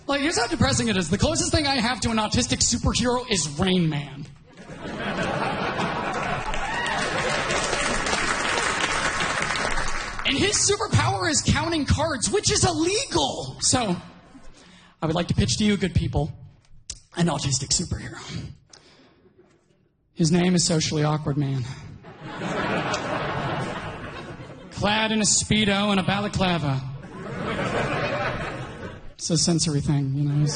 Like, here's how depressing it is. The closest thing I have to an autistic superhero is Rain Man. And his superpower is counting cards, which is illegal. So, I would like to pitch to you, good people, an autistic superhero. His name is Socially Awkward Man. Clad in a Speedo and a balaclava. It's a sensory thing, you know.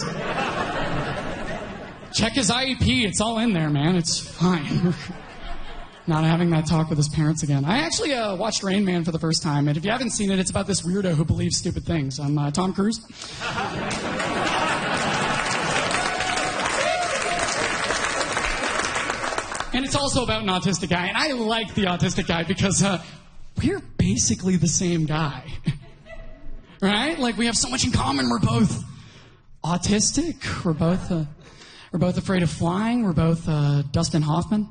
Check his IEP. It's all in there, man. It's fine. Not having that talk with his parents again. I actually watched Rain Man for the first time, and if you haven't seen it, it's about this weirdo who believes stupid things. I'm Tom Cruise. And it's also about an autistic guy, and I like the autistic guy because we're basically the same guy. Right? Like, we have so much in common. We're both autistic. We're both afraid of flying. We're both Dustin Hoffman.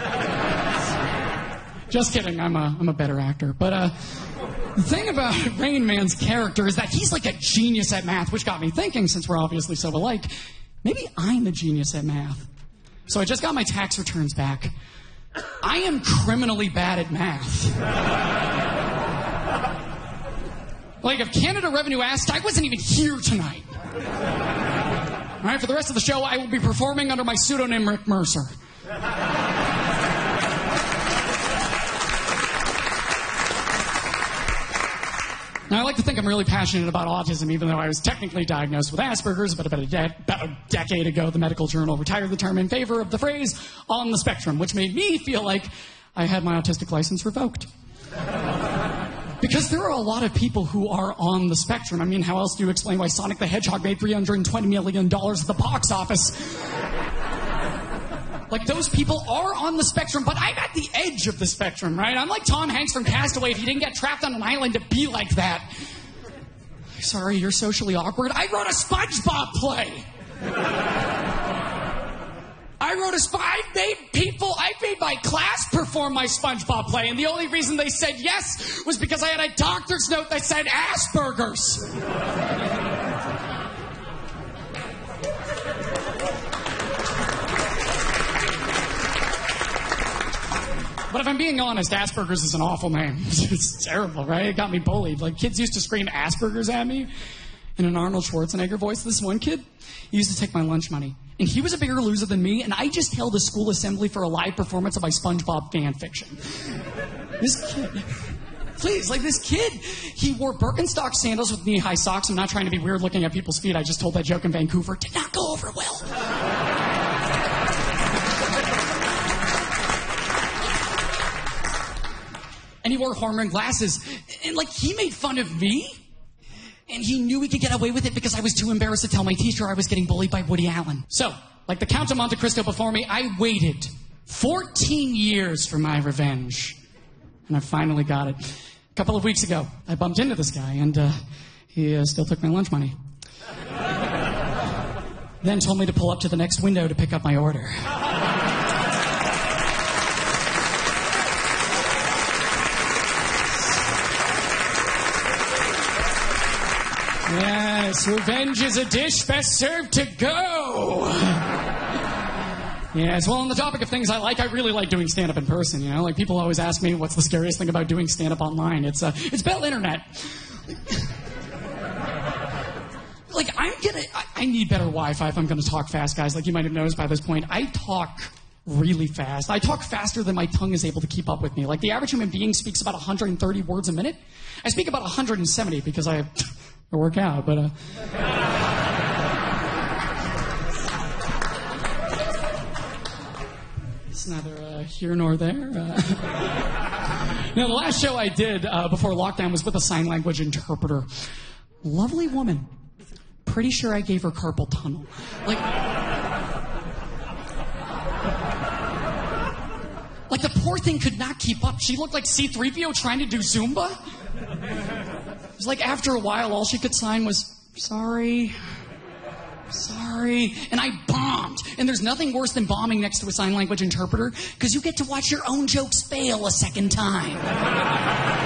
Just kidding. I'm a better actor. But the thing about Rain Man's character is that he's like a genius at math, which got me thinking, since we're obviously so alike, maybe I'm a genius at math. So I just got my tax returns back. I am criminally bad at math. Like, if Canada Revenue asked, I wasn't even here tonight. All right, for the rest of the show, I will be performing under my pseudonym Rick Mercer. Now, I like to think I'm really passionate about autism, even though I was technically diagnosed with Asperger's, but about a decade ago, the medical journal retired the term in favor of the phrase on the spectrum, which made me feel like I had my autistic license revoked. Because there are a lot of people who are on the spectrum. I mean, how else do you explain why Sonic the Hedgehog made $320 million at the box office? Like, those people are on the spectrum, but I'm at the edge of the spectrum, right? I'm like Tom Hanks from Castaway if he didn't get trapped on an island to be like that. Sorry, you're socially awkward. I wrote a SpongeBob play. I made my class perform my SpongeBob play, and the only reason they said yes was because I had a doctor's note that said Asperger's. But if I'm being honest, Asperger's is an awful name. It's terrible, right? It got me bullied. Like, kids used to scream Asperger's at me in an Arnold Schwarzenegger voice. This one kid, he used to take my lunch money. And he was a bigger loser than me, and I just held a school assembly for a live performance of my SpongeBob fan fiction. This kid, please, like, this kid, he wore Birkenstock sandals with knee-high socks. I'm not trying to be weird looking at people's feet. I just told that joke in Vancouver. Did not go over well. And he wore Hormone glasses. And, like, he made fun of me. And he knew he could get away with it because I was too embarrassed to tell my teacher I was getting bullied by Woody Allen. So, like the Count of Monte Cristo before me, I waited 14 years for my revenge. And I finally got it. A couple of weeks ago, I bumped into this guy, and he still took my lunch money. Then told me to pull up to the next window to pick up my order. Yes, revenge is a dish best served to go. Yes, well, on the topic of things I like, I really like doing stand-up in person, you know? Like, people always ask me, what's the scariest thing about doing stand-up online? It's Bell Internet. Like, I need better Wi-Fi if I'm going to talk fast, guys. Like, you might have noticed by this point, I talk really fast. I talk faster than my tongue is able to keep up with me. Like, the average human being speaks about 130 words a minute. I speak about 170 because I work out, but it's neither here nor there. Now, the last show I did before lockdown was with a sign language interpreter. Lovely woman. Pretty sure I gave her carpal tunnel. Like the poor thing could not keep up. She looked like C-3PO trying to do Zumba. It was like after a while, all she could sign was, sorry. And I bombed. And there's nothing worse than bombing next to a sign language interpreter because you get to watch your own jokes fail a second time.